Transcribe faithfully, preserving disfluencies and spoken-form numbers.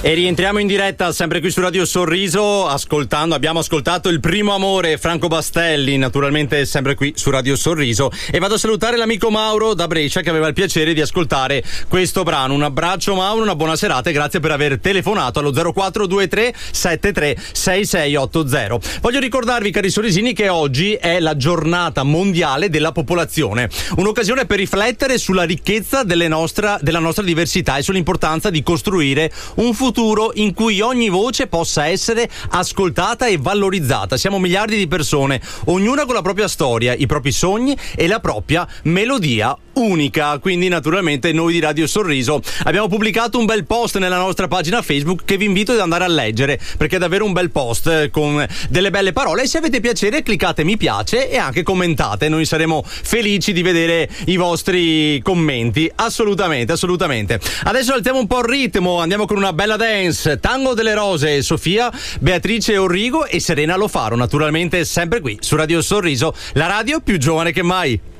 E rientriamo in diretta sempre qui su Radio Sorriso, ascoltando, abbiamo ascoltato Il primo amore, Franco Bastelli, naturalmente sempre qui su Radio Sorriso, e vado a salutare l'amico Mauro da Brescia che aveva il piacere di ascoltare questo brano. Un abbraccio Mauro, una buona serata e grazie per aver telefonato allo zero quattro due tre sette tre sei sei otto zero. Voglio ricordarvi, cari sorrisini, che oggi è la giornata mondiale della popolazione, un'occasione per riflettere sulla ricchezza delle nostra, della nostra diversità e sull'importanza di costruire un futuro in cui ogni voce possa essere ascoltata e valorizzata. Siamo miliardi di persone, ognuna con la propria storia, i propri sogni e la propria melodia unica. Quindi naturalmente noi di Radio Sorriso abbiamo pubblicato un bel post nella nostra pagina Facebook che vi invito ad andare a leggere, perché è davvero un bel post con delle belle parole, e se avete piacere cliccate mi piace e anche commentate, noi saremo felici di vedere i vostri commenti. Assolutamente, assolutamente. Adesso alziamo un po' il ritmo, andiamo con una bella dance, Tango delle Rose, Sofia, Beatrice Orrigo e Serena Lo Faro, naturalmente sempre qui su Radio Sorriso, la radio più giovane che mai.